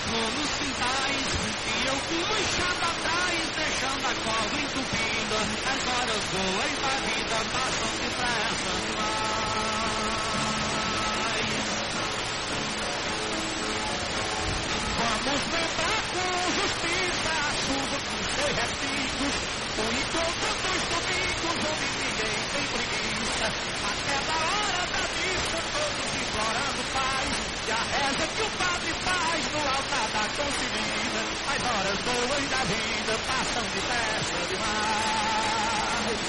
nos quintais, e eu com o enxada atrás, deixando a cova entupida. As horas boas da vida passam depressa demais. Vamos lembrar com justiça a chuva com seus repicos, o encontro dos domingos onde ninguém tem preguiça. Aquela hora da missa, todos implorando paz, e a reza que o padre faz no altar da concilida. As horas boas da vida passam depressa demais.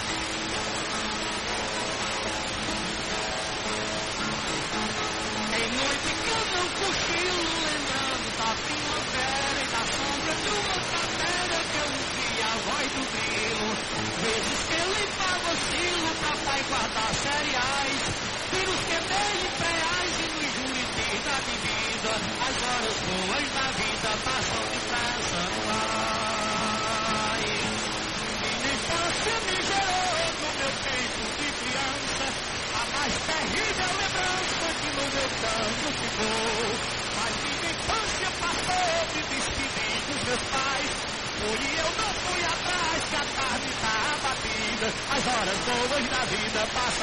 Em noite que eu não cochilo, lembrando da primavera e da sombra de uma matéria que eu ouvi a voz do grilo. Vezes que ele vacilo pra pai guardar cereais, tiros que dei em reais e no juriti da bebida. As horas boas da vida passam depressa no ar. Minha infância me gerou no meu peito de criança a mais terrível lembrança que no meu canto ficou. Mas minha infância passou, me despedi dos meus pais, e eu não fui atrás, que a tarde tá abatida. As horas boas da vida passam